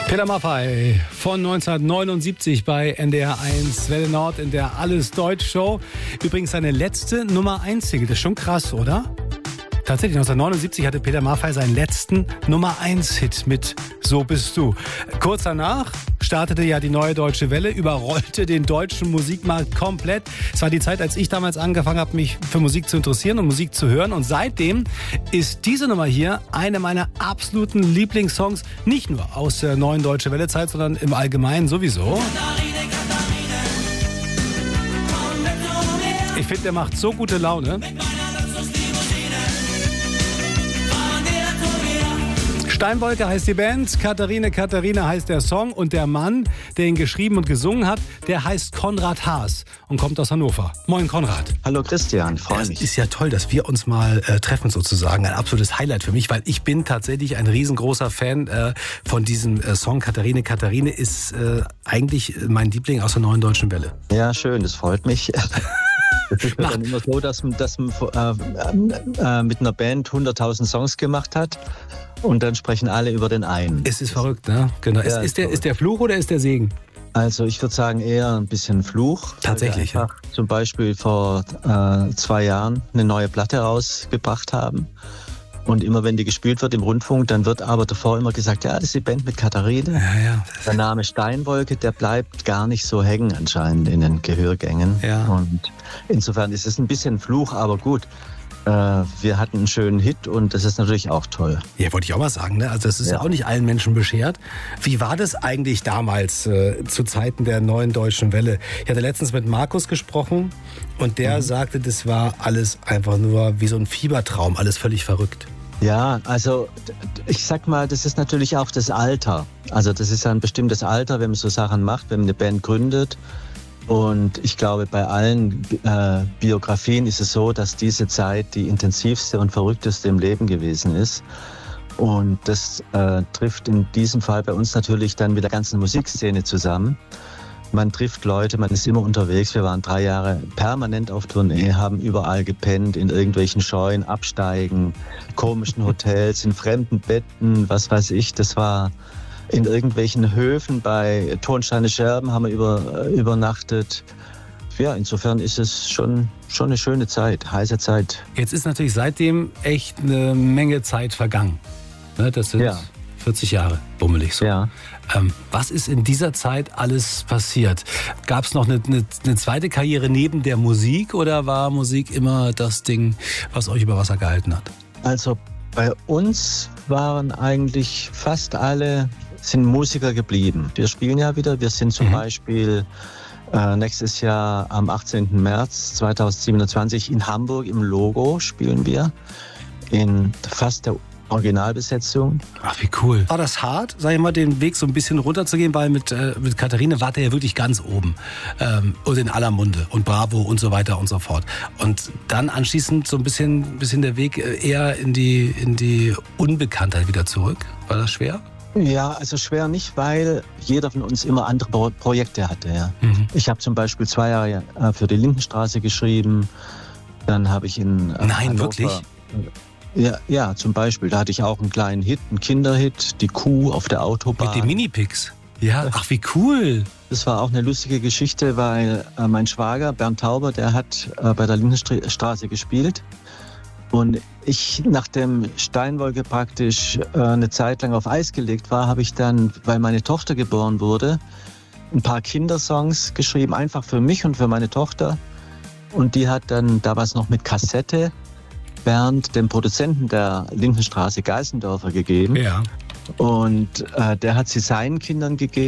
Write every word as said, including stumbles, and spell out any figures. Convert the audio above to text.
Peter Maffay von neunzehnhundertneunundsiebzig bei N D R eins Welle Nord in der Alles Deutsch Show. Übrigens seine letzte Nummer eins Single. Das ist schon krass, oder? Tatsächlich, neunzehnhundertneunundsiebzig hatte Peter Maffay seinen letzten Nummer eins Hit mit So bist du. Kurz danach startete ja die Neue Deutsche Welle, überrollte den deutschen Musikmarkt komplett. Es war die Zeit, als ich damals angefangen habe, mich für Musik zu interessieren und Musik zu hören. Und seitdem ist diese Nummer hier eine meiner absoluten Lieblingssongs, nicht nur aus der Neuen Deutsche Welle Zeit, sondern im Allgemeinen sowieso. Ich finde, der macht so gute Laune. Steinwolke heißt die Band, Katharine Katharine heißt der Song und der Mann, der ihn geschrieben und gesungen hat, der heißt Konrad Haas und kommt aus Hannover. Moin Konrad. Hallo Christian, freue mich. Es ist ja toll, dass wir uns mal äh, treffen sozusagen. Ein absolutes Highlight für mich, weil ich bin tatsächlich ein riesengroßer Fan äh, von diesem äh, Song. Katharine Katharine ist äh, eigentlich mein Liebling aus der Neuen Deutschen Welle. Ja, schön, das freut mich. Es ist dann immer so, dass man, dass man äh, äh, mit einer Band hunderttausend Songs gemacht hat und dann sprechen alle über den einen. Es ist verrückt, ne? Genau. Ja, ist, ist, der, ist der Fluch oder ist der Segen? Also ich würde sagen eher ein bisschen Fluch. Tatsächlich, ja. Zum Beispiel vor äh, zwei Jahren eine neue Platte rausgebracht haben. Und immer wenn die gespielt wird im Rundfunk, dann wird aber davor immer gesagt, ja, das ist die Band mit Katharine. Ja, ja. Der Name Steinwolke, der bleibt gar nicht so hängen anscheinend in den Gehörgängen. Ja. Und insofern ist es ein bisschen Fluch, aber gut. Äh, wir hatten einen schönen Hit und das ist natürlich auch toll. Ja, wollte ich auch mal sagen, ne? Also das ist ja. ja auch nicht allen Menschen beschert. Wie war das eigentlich damals, äh, zu Zeiten der Neuen Deutschen Welle? Ich hatte letztens mit Markus gesprochen und der mhm. sagte, das war alles einfach nur wie so ein Fiebertraum, alles völlig verrückt. Ja, also ich sag mal, das ist natürlich auch das Alter. Also das ist ja ein bestimmtes Alter, wenn man so Sachen macht, wenn man eine Band gründet. Und ich glaube, bei allen äh, Biografien ist es so, dass diese Zeit die intensivste und verrückteste im Leben gewesen ist. Und das äh, trifft in diesem Fall bei uns natürlich dann mit der ganzen Musikszene zusammen. Man trifft Leute, man ist immer unterwegs. Wir waren drei Jahre permanent auf Tournee, haben überall gepennt, in irgendwelchen Scheunen, Absteigen, komischen Hotels, in fremden Betten, was weiß ich. Das war in irgendwelchen Höfen bei Tonsteine Scherben haben wir über, übernachtet. Ja, insofern ist es schon, schon eine schöne Zeit, heiße Zeit. Jetzt ist natürlich seitdem echt eine Menge Zeit vergangen. Das sind ja. vierzig Jahre, bummelig so. Ja. Ähm, was ist in dieser Zeit alles passiert? Gab es noch eine, eine, eine zweite Karriere neben der Musik oder war Musik immer das Ding, was euch über Wasser gehalten hat? Also bei uns waren eigentlich fast alle sind Musiker geblieben. Wir spielen ja wieder. Wir sind zum mhm. Beispiel äh, nächstes Jahr am achtzehnten März zweitausendsiebenundzwanzig in Hamburg im Logo spielen wir in fast der Originalbesetzung. Ach, wie cool. War das hart, sag ich mal, den Weg so ein bisschen runterzugehen, weil mit, äh, mit Katharine wart ihr ja wirklich ganz oben ähm, und in aller Munde und Bravo und so weiter und so fort. Und dann anschließend so ein bisschen, bisschen der Weg eher in die, in die Unbekanntheit wieder zurück. War das schwer? Ja, also schwer nicht, weil jeder von uns immer andere Pro- Projekte hatte. Ja. Mhm. Ich habe zum Beispiel zwei Jahre äh, für die Lindenstraße geschrieben. Dann habe ich in äh, Nein, Hannover, wirklich? Ja, ja, zum Beispiel. Da hatte ich auch einen kleinen Hit, einen Kinderhit, die Kuh auf der Autobahn. Mit den Minipix? Ja, ach wie cool. Das war auch eine lustige Geschichte, weil äh, mein Schwager Bernd Tauber, der hat äh, bei der Lindenstraße gespielt. Und ich, nachdem Steinwolke praktisch äh, eine Zeit lang auf Eis gelegt war, habe ich dann, weil meine Tochter geboren wurde, ein paar Kindersongs geschrieben, einfach für mich und für meine Tochter. Und die hat dann damals noch mit Kassette Bernd, dem Produzenten der Lindenstraße, Geißendörfer, gegeben. Ja. Und äh, der hat sie seinen Kindern gegeben.